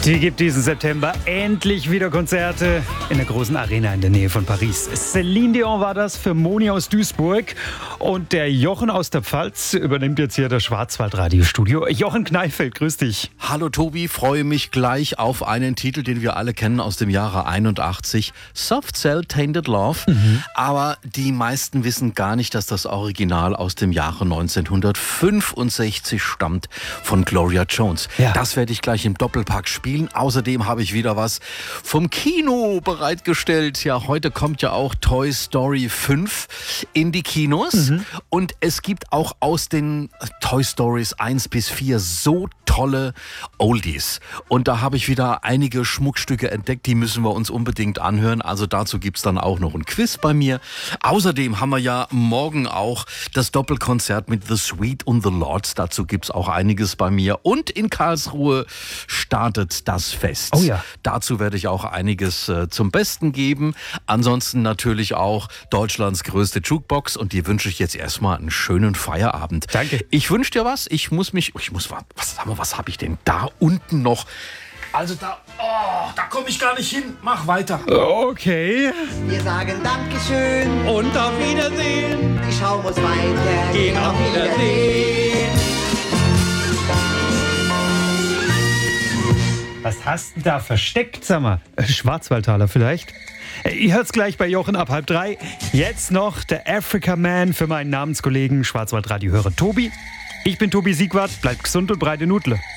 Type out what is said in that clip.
Die gibt diesen September endlich wieder Konzerte in der großen Arena in der Nähe von Paris. Céline Dion war das für Moni aus Duisburg. Und der Jochen aus der Pfalz übernimmt jetzt hier das Schwarzwald-Radiostudio. Jochen Kneifeld, grüß dich. Hallo Tobi, freue mich gleich auf einen Titel, den wir alle kennen aus dem Jahre 81. Soft Cell Tainted Love. Aber die meisten wissen gar nicht, dass das Original aus dem Jahre 1965 stammt von Gloria Jones. Ja. Das werde ich gleich im Doppelpack spielen. Außerdem habe ich wieder was vom Kino bereitgestellt. Ja, heute kommt ja auch Toy Story 5 in die Kinos. Und es gibt auch aus den Toy Stories 1 bis 4 so tolle Oldies. Und da habe ich wieder einige Schmuckstücke entdeckt, die müssen wir uns unbedingt anhören. Also dazu gibt es dann auch noch ein Quiz bei mir. Außerdem haben wir ja morgen auch das Doppelkonzert mit The Sweet und The Lords. Dazu gibt es auch einiges bei mir. Und in Karlsruhe startet das Fest. Oh ja. Dazu werde ich auch einiges zum Besten geben. Ansonsten natürlich auch Deutschlands größte Jukebox. Und die wünsche ich jetzt erstmal einen schönen Feierabend. Danke. Ich wünsche dir was. Was habe ich denn da unten noch? Also da komme ich gar nicht hin. Mach weiter. Okay. Wir sagen Dankeschön, Und auf Wiedersehen. die Schau muss weitergehen. Auf Wiedersehen. Was hast du da versteckt, sag mal? Schwarzwaldtaler vielleicht? Ihr hört's gleich bei Jochen ab 2:30. Jetzt noch der Africa Man für meinen Namenskollegen Schwarzwaldradio-Hörer Tobi. Ich bin Tobi Siegwart, bleibt gesund und breite Nudle.